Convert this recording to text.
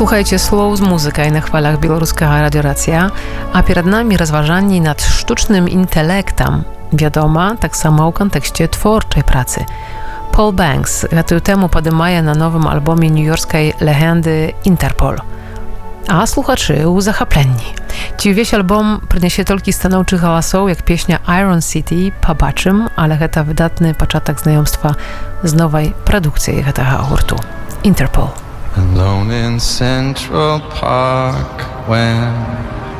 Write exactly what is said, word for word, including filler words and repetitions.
Слухаеце слоў з музыкай на хвалях беларускага радыёрацыя, а перад намі разважанні над штучным інтэлектам, вядома, таксама ў кантэксце творчай працы. Paul Banks гэтую тэму падымае на новым альбоме нью-йоркскай легенды Interpol. А слухачы ў захапленні. Ці ўвесь альбом прынясе толькі станоўчых галасоў, як песня Iron City, пабачым, але гэта выдатны пачатак знаёмства з новай прадукцыяй гэтага гурту. Interpol. Alone in Central Park when